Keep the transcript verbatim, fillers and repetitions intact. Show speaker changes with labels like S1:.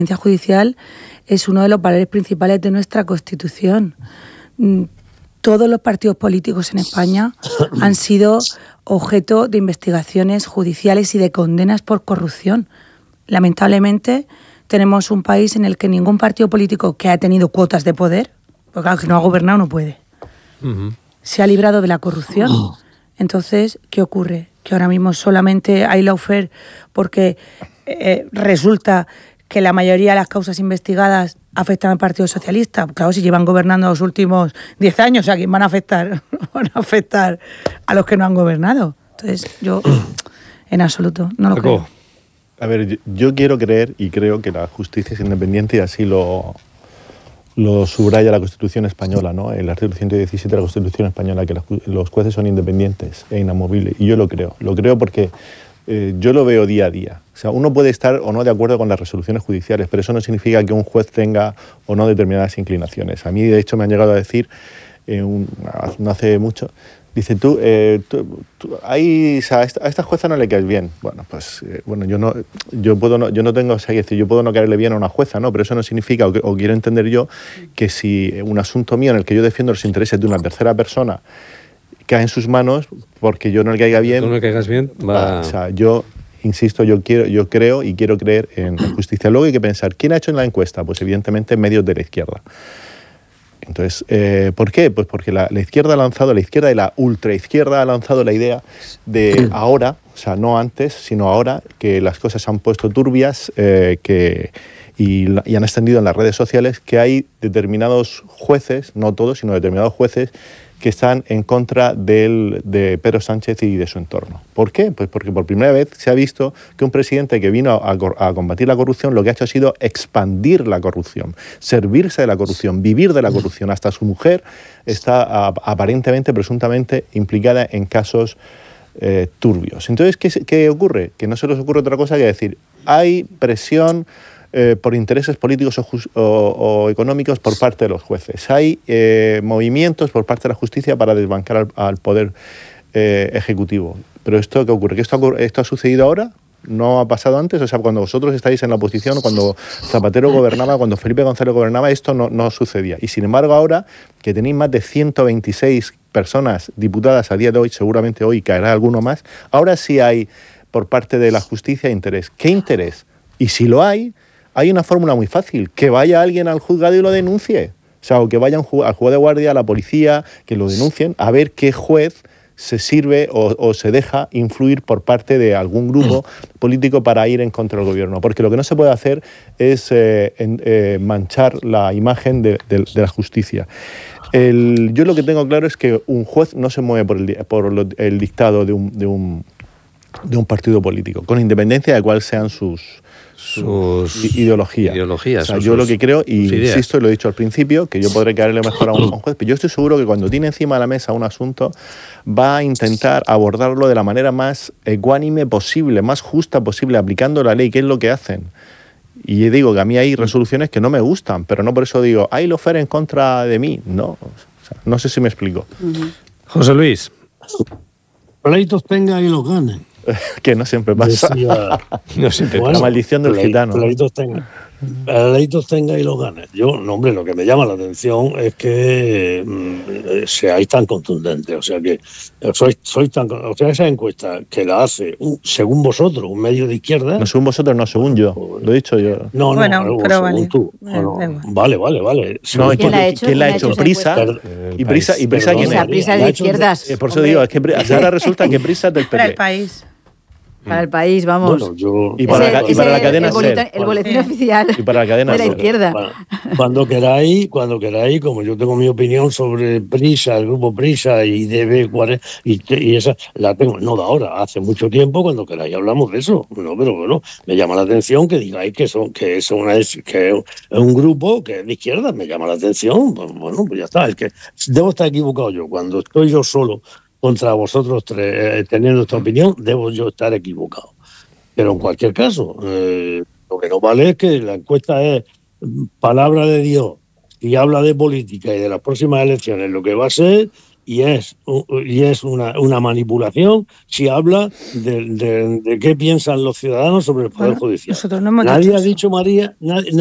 S1: La judicial es uno de los valores principales de nuestra Constitución. Todos los partidos políticos en España han sido objeto de investigaciones judiciales y de condenas por corrupción. Lamentablemente, tenemos un país en el que ningún partido político que ha tenido cuotas de poder, porque claro, que no ha gobernado no puede, uh-huh. se ha librado de la corrupción. Entonces, ¿qué ocurre? Que ahora mismo solamente hay lawfare porque eh, resulta que la mayoría de las causas investigadas afectan al Partido Socialista. Claro, si llevan gobernando los últimos diez años, ¿a quién van a afectar? Van a afectar a los que no han gobernado. Entonces, yo, en absoluto, no lo creo.
S2: A ver, yo, yo quiero creer y creo que la justicia es independiente y así lo, lo subraya la Constitución española, ¿no? El artículo ciento diecisiete de la Constitución española, que los jueces son independientes e inamovibles. Y yo lo creo. Lo creo porque eh, yo lo veo día a día. O sea, uno puede estar o no de acuerdo con las resoluciones judiciales, pero eso no significa que un juez tenga o no determinadas inclinaciones. A mí, de hecho, me han llegado a decir, eh, un, no hace mucho, dice, tú, eh, tú, tú ahí, o sea, a, esta, a esta jueza no le caes bien. Bueno, pues, eh, bueno, yo no, yo puedo no, yo no tengo, o sea, decir, yo puedo no caerle bien a una jueza, ¿no? Pero eso no significa, o, que, o quiero entender yo, que si un asunto mío en el que yo defiendo los intereses de una tercera persona cae en sus manos, porque yo no le caiga bien.
S3: Tú no le caigas bien, va.
S2: O sea, yo insisto, yo quiero, yo creo y quiero creer en la justicia. Luego hay que pensar, ¿quién ha hecho en la encuesta? Pues evidentemente medios de la izquierda. Entonces, eh, ¿por qué? Pues porque la, la izquierda ha lanzado, la izquierda y la ultraizquierda ha lanzado la idea de ahora, o sea, no antes, sino ahora, que las cosas se han puesto turbias eh, que, y, y han extendido en las redes sociales que hay determinados jueces, no todos, sino determinados jueces, que están en contra del, de Pedro Sánchez y de su entorno. ¿Por qué? Pues porque por primera vez se ha visto que un presidente que vino a, a combatir la corrupción lo que ha hecho ha sido expandir la corrupción, servirse de la corrupción, vivir de la corrupción. Hasta su mujer está a, aparentemente, presuntamente, implicada en casos eh, turbios. Entonces, ¿qué, ¿qué ocurre? Que no se les ocurre otra cosa que decir, hay presión Eh, por intereses políticos o, o, o económicos por parte de los jueces. Hay eh, movimientos por parte de la justicia para desbancar al, al poder eh, ejecutivo. Pero ¿esto qué ocurre? ¿Que esto, esto ha sucedido ahora? ¿No ha pasado antes? O sea, cuando vosotros estáis en la oposición, cuando Zapatero gobernaba, cuando Felipe González gobernaba, esto no, no sucedía. Y sin embargo ahora, que tenéis más de ciento veintiséis personas diputadas a día de hoy, seguramente hoy caerá alguno más, ahora sí hay por parte de la justicia interés. ¿Qué interés? Y si lo hay, hay una fórmula muy fácil, que vaya alguien al juzgado y lo denuncie. O sea, o que vayan al juez de guardia, a la policía, que lo denuncien, a ver qué juez se sirve o, o se deja influir por parte de algún grupo político para ir en contra del gobierno. Porque lo que no se puede hacer es eh, en, eh, manchar la imagen de, de, de la justicia. El, yo lo que tengo claro es que un juez no se mueve por el, por lo, el dictado de un, de, un, de un partido político, con independencia de cuáles sean sus... sus ideologías.
S3: ideologías
S2: o sea,
S3: o
S2: yo
S3: sus,
S2: lo que creo, y insisto, y lo he dicho al principio, que yo podré caerle mejor a un, a un juez, pero yo estoy seguro que cuando tiene encima de la mesa un asunto, va a intentar abordarlo de la manera más ecuánime posible, más justa posible, aplicando la ley, que es lo que hacen. Y digo que a mí hay resoluciones que no me gustan, pero no por eso digo, hay lawfare en contra de mí. No, o sea, no sé si me explico.
S3: Uh-huh. José Luis.
S4: Pleitos tenga y los gane.
S2: Que no siempre pasa. Decía,
S3: no siempre
S4: bueno,
S2: la maldición del
S4: ple,
S2: gitano.
S4: Pleitos tenga, pleitos tenga y los gane. Yo, no, hombre, lo que me llama la atención es que mmm, seáis tan contundentes. O sea, que sois, sois tan. O sea, esa encuesta que la hace, un, según vosotros, un medio de izquierda.
S2: No, según vosotros, no, según yo. Lo he dicho yo.
S4: No, no,
S1: bueno,
S4: no,
S1: pero
S4: según
S1: vale.
S4: tú. No, no. Vale, vale, vale.
S2: No, ¿quién la ha hecho? ¿Quién la ha hecho? Prisa. Y Prisa, y Prisa, ¿quién es?
S5: Prisa de izquierdas.
S2: Eh, por eso digo, es que ahora resulta que Prisa es del P P.
S1: Para el país.
S5: Para el país, vamos.
S4: Bueno, yo,
S2: y para,
S5: ese,
S2: la, y para la cadena
S5: el boletín,
S2: SER.
S5: el boletín oficial
S2: y para la cadena
S5: de la
S2: SER.
S5: izquierda.
S4: Bueno, cuando queráis, cuando queráis, como yo tengo mi opinión sobre Prisa, el grupo Prisa y D B cuarenta, y, y esa la tengo, no de ahora, hace mucho tiempo, cuando queráis hablamos de eso. No, pero bueno, me llama la atención que digáis que son, que es una que es un grupo que es de izquierda, me llama la atención. Pues, bueno, pues ya está, es que debo estar equivocado yo. Cuando estoy yo solo contra vosotros tres, eh, teniendo esta opinión, debo yo estar equivocado. Pero en cualquier caso, eh, lo que no vale es que la encuesta es palabra de Dios y habla de política y de las próximas elecciones, lo que va a ser, y es, y es una, una manipulación si habla de, de, de qué piensan los ciudadanos sobre el Poder
S1: Bueno,
S4: Judicial.
S1: nosotros no hemos
S4: Nadie
S1: dicho
S4: ha
S1: eso.
S4: dicho, María, nadie,